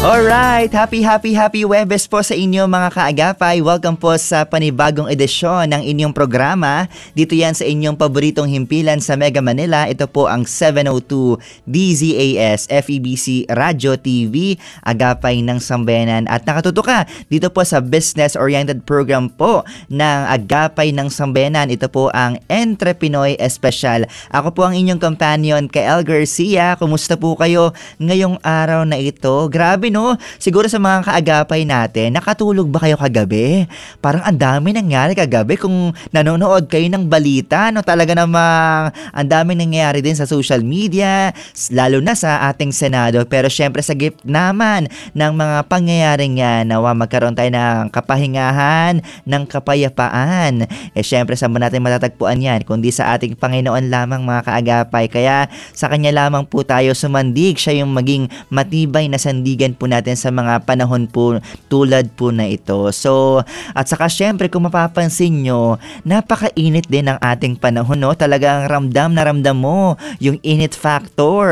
Alright, happy Webes po sa inyo mga kaagapay. Welcome po sa panibagong edisyon ng inyong programa. Dito yan sa inyong paboritong himpilan sa Mega Manila. Ito po ang 702 DZAS FEBC Radio TV, Agapay ng Sambayanan. At nakatuto ka dito po sa business-oriented program po ng Agapay ng Sambayanan. Ito po ang Entrepinoy Espesyal. Ako po ang inyong companion, Kael Garcia. Kumusta po kayo ngayong araw na ito? Grabe no? Siguro sa mga kaagapay natin, nakatulog ba kayo kagabi? Parang ang dami nangyari kagabi kung nanonood kayo ng balita, no? Talaga namang ang dami nangyari din sa social media, lalo na sa ating Senado. Pero syempre sa gift naman ng mga pangyayaring yan, nawa magkaroon tayo ng kapahingahan, ng kapayapaan. Syempre saan ba natin matatagpuan yan? Kundi sa ating Panginoon lamang mga kaagapay. Kaya sa Kanya lamang po tayo sumandig. Siya yung maging matibay na sandigan po natin sa mga panahon po tulad po na ito. So, at saka syempre kung mapapansin nyo, napakainit din ang ating panahon, no? Talagang ramdam na ramdam mo yung init factor.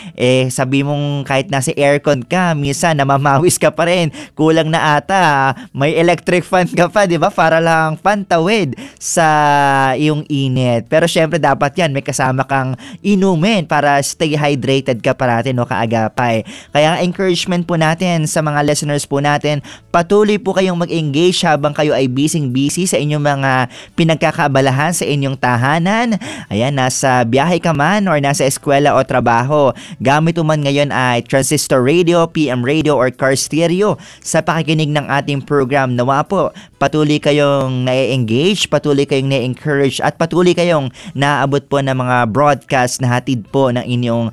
Sabi mong kahit nasa aircon ka, minsan namamawis ka pa rin. Kulang na ata, may electric fan ka pa, di ba? Para lang pantawid sa iyong init. Pero syempre dapat yan, may kasama kang inumin para stay hydrated ka parati, no, kaagapay. Kaya encouragement po natin sa mga listeners po natin, patuloy po kayong mag-engage habang kayo ay busy sa inyong mga pinagkakaabalahan sa inyong tahanan. Ayan, nasa biyahe ka man or nasa eskwela o trabaho. Gamit mo man ngayon ay transistor radio, PM radio or car stereo sa pakikinig ng ating program. Nawa po, patuloy kayong na-engage, patuloy kayong na-encourage at patuloy kayong naabot po ng mga broadcast na hatid po ng inyong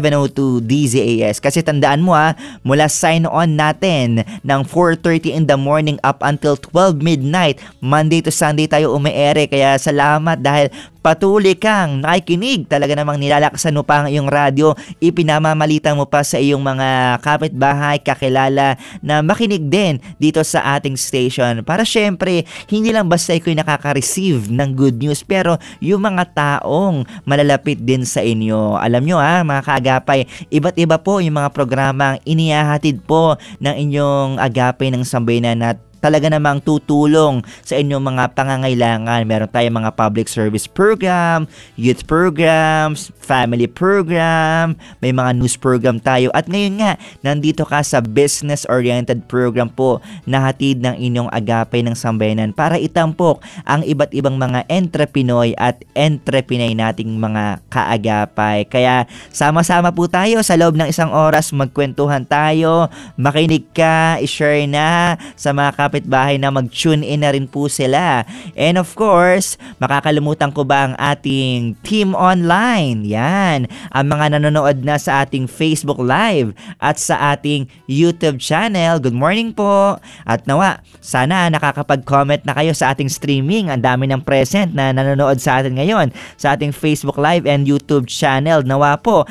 702 DZAS. Kasi tandaan mo mula sign on natin ng 4:30 in the morning up until 12 midnight, Monday to Sunday tayo umeere. Kaya salamat dahil patuloy kang nakikinig. Talaga namang nilalakasan mo pa ang iyong radyo, ipinamamalitan mo pa sa iyong mga kapitbahay, kakilala na makinig din dito sa ating station. Para syempre, hindi lang basta ikaw nakaka-receive ng good news, pero yung mga taong malalapit din sa inyo. Alam nyo mga kaagapay, iba't iba po yung mga programang inihahatid po ng inyong agapay ng sambayanan at talaga namang tutulong sa inyong mga pangangailangan. Meron tayong mga public service program, youth programs, family program, may mga news program tayo. At ngayon nga, nandito ka sa business-oriented program po na hatid ng inyong agapay ng sambayanan para itampok ang iba't ibang mga entrepinoy at entrepinay nating mga kaagapay. Kaya sama-sama po tayo sa loob ng isang oras, magkwentuhan tayo, makinig ka, i-share na sa mga kapitbahay na mag-tune in na rin po sila. And of course, makakalimutan ko ba ang ating team online? Yan, ang mga nanonood na sa ating Facebook Live at sa ating YouTube channel. Good morning po. At nawa, sana nakakapag-comment na kayo sa ating streaming. Ang dami ng present na nanonood sa atin ngayon sa ating Facebook Live and YouTube channel. Nawa po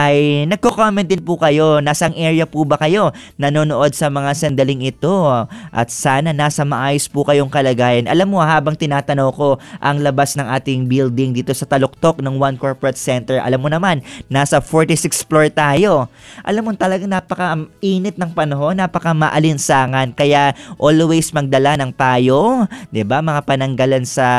ay nagko-comment din po kayo. Nasang area po ba kayo nanonood sa mga sandaling ito? At sana nasa maayos po kayong kalagayan. Alam mo, habang tinatanaw ko ang labas ng ating building dito sa Taluktok ng One Corporate Center, alam mo naman, nasa 46th floor tayo. Alam mo, talagang napaka-init ng panahon, napaka-maalinsangan. Kaya always magdala ng payo, 'di ba? Mga pananggalan sa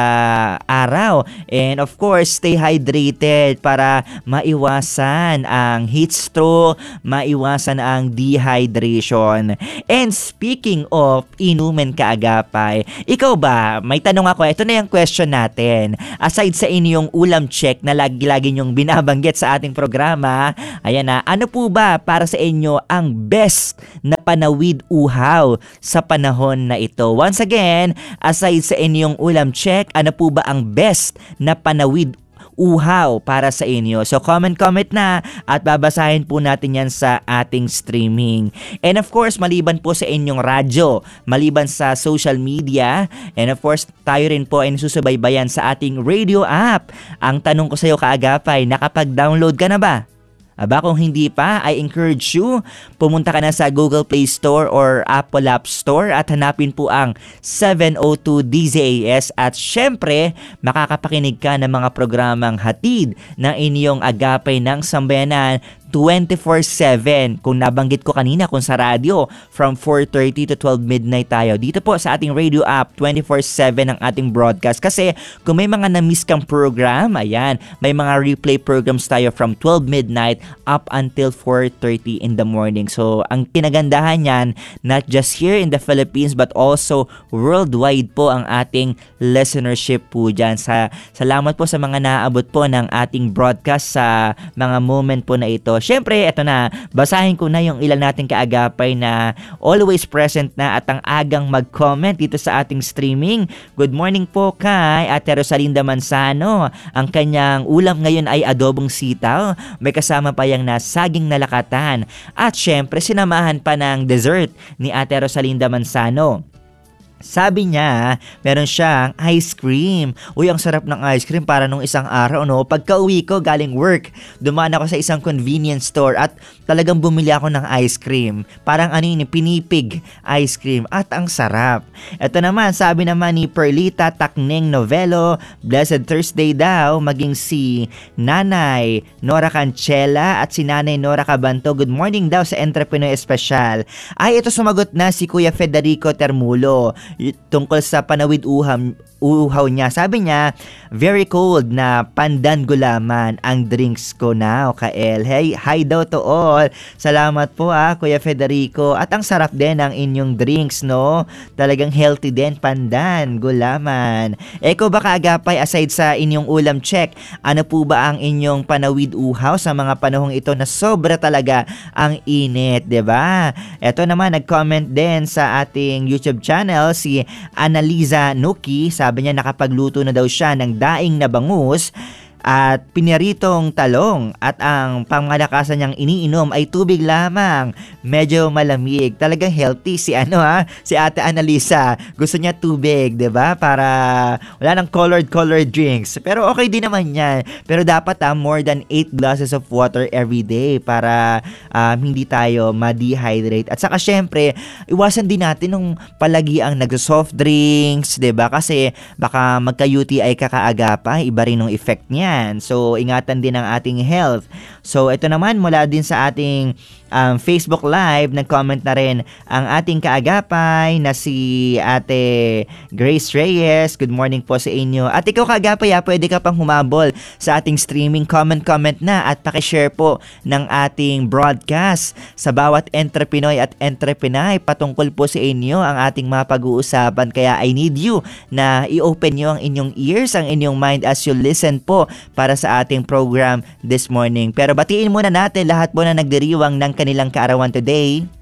araw. And of course, stay hydrated para maiwasan ang heat stroke, maiwasan ang dehydration. And speaking of inumin kaagapay, ikaw ba, may tanong ako, ito na yung question natin. Aside sa inyong ulam check na lagi-lagi nyong binabanggit sa ating programa, ayan na, ano po ba para sa inyo ang best na panawid uhaw sa panahon na ito? Once again, aside sa inyong ulam check, ano po ba ang best na panawid uhaw para sa inyo? So comment na at babasahin po natin yan sa ating streaming. And of course, maliban po sa inyong radyo, maliban sa social media, and of course, tayo rin po ay nasusubaybayan sa ating radio app. Ang tanong ko sa iyo kaagapay, nakapag-download ka na ba? Aba, kung hindi pa, I encourage you, pumunta ka na sa Google Play Store or Apple App Store at hanapin po ang 702 DZAS at syempre, makakapakinig ka ng mga programang hatid ng inyong agapay ng sambayanan 24/7. Kung nabanggit ko kanina kung sa radyo, from 4:30 to 12 midnight tayo. Dito po sa ating radio app, 24/7 ang ating broadcast. Kasi kung may mga na-miss kang program, ayan, may mga replay programs tayo from 12 midnight up until 4:30 in the morning. So, ang kinagandahan yan, not just here in the Philippines but also worldwide po ang ating listenership po dyan. Salamat po sa mga naaabot po ng ating broadcast sa mga moment po na ito. Siyempre, eto na, basahin ko na yung ilan nating kaagapay na always present na at ang agang mag-comment dito sa ating streaming. Good morning po kay Ate Rosalinda Manzano. Ang kanyang ulam ngayon ay adobong sitaw. May kasama pa yung saging na lakatan. At siyempre, sinamahan pa ng dessert ni Ate Rosalinda Manzano. Sabi niya, meron siyang ice cream. Uy, ang sarap ng ice cream para nung isang araw, no? Pagka uwi ko galing work, dumaan ako sa isang convenience store at talagang bumili ako ng ice cream. Parang pinipig ice cream at ang sarap. Ito naman, sabi naman ni Perlita Takneng Novelo, Blessed Thursday daw, maging si Nanay Nora Canchela at si Nanay Nora Cabanto. Good morning daw sa Entrepreneur Special. Ay, ito sumagot na si Kuya Federico Termulo tungkol sa panawid uhaw niya. Sabi niya, very cold na pandan gulaman ang drinks ko now, Kael. Hey, hi daw to all. Salamat po Kuya Federico. At ang sarap din ng inyong drinks, no? Talagang healthy din, pandan gulaman. Eko ba kaagapay, aside sa inyong ulam check, ano po ba ang inyong panawid uhaw sa mga panahong ito na sobra talaga ang init, 'di ba? Ito naman, nag-comment din sa ating YouTube channel si Annaliza Nuki. Sabi niya nakapagluto na daw siya ng daing na bangus at piniritong talong at ang pangmalakasan niyang iniinom ay tubig lamang. Medyo malamig. Talagang healthy si si Ate Annalisa. Gusto niya tubig, 'di ba? Para wala nang colored drinks. Pero okay din naman 'yan. Pero dapat more than 8 glasses of water every day para hindi tayo ma-dehydrate. At saka syempre, iwasan din natin nung palagi ang nagso-soft drinks, 'di ba? Kasi baka magka-UTI kakaagapay, iba rin yung effect niya. So, ingatan din ang ating health. So, ito naman mula din sa ating Facebook Live, nag-comment na rin ang ating kaagapay na si Ate Grace Reyes. Good morning po sa inyo. At ikaw kaagapay, pwede ka pang humabol sa ating streaming. Comment na at pakishare po ng ating broadcast sa bawat entrepreneur at entrepreneur. Patungkol po sa inyo ang ating mga pag-uusapan. Kaya I need you na i-open nyo ang inyong ears, ang inyong mind as you listen po para sa ating program this morning. Pero batiin muna natin lahat po na nagdiriwang ng kanilang kaarawan today.